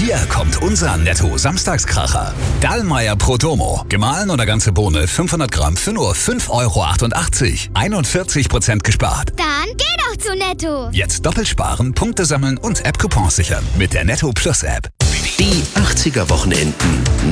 Hier kommt unser Netto-Samstagskracher. Dallmayr Protomo. Gemahlen oder ganze Bohne 500 Gramm für nur 5,88 €. 41% gespart. Dann geh doch zu Netto. Jetzt doppelt sparen, Punkte sammeln und App-Coupons sichern. Mit der Netto Plus App. Die 80er Wochenenden.